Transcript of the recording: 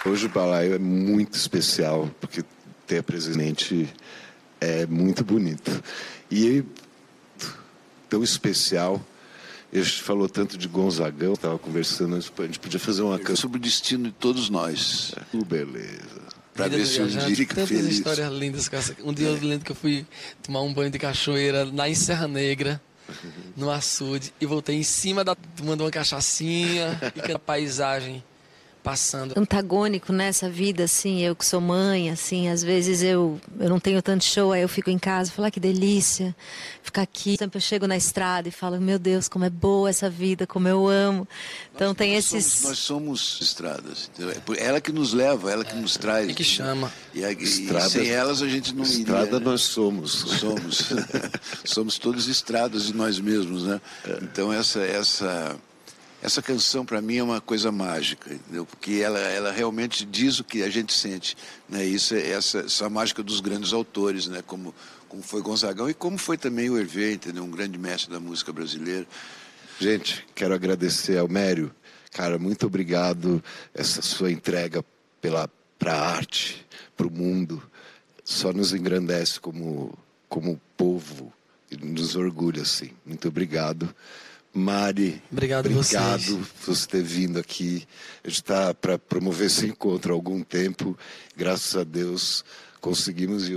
Hoje o balaio é muito especial, porque ter a presidente é muito bonito. E tão especial, a gente falou tanto de Gonzagão, estava conversando, a gente podia fazer uma canção sobre o destino de todos nós. Beleza. Para ver se um dia fica tantas feliz. Histórias lindas. Um dia eu lembro que eu fui tomar um banho de cachoeira lá em Serra Negra, no açude, e voltei em cima tomando uma cachaçinha e com a paisagem passando. Antagônico nessa vida, assim, eu que sou mãe, assim, às vezes eu não tenho tanto show, aí eu fico em casa e falo, que delícia ficar aqui. Sempre eu chego na estrada e falo, meu Deus, como é boa essa vida, como eu amo. Então tem esses... Nós somos estradas, entendeu? É ela que nos leva, ela que nos traz. É que chama. E sem elas a gente não iria. Estrada né? nós somos. Somos todos estradas de nós mesmos, né? Então essa canção para mim é uma coisa mágica, entendeu? Porque ela realmente diz o que a gente sente, né? Isso é essa mágica dos grandes autores, né? Como foi Gonzagão e como foi também o Hervé, entendeu? Um grande mestre da música brasileira. Gente, quero agradecer ao Mério. Cara, muito obrigado. Essa sua entrega para a arte, para o mundo, só nos engrandece como povo e nos orgulha, assim. Muito obrigado. Mari, obrigado por você ter vindo aqui. A gente está para promover esse encontro há algum tempo. Graças a Deus conseguimos.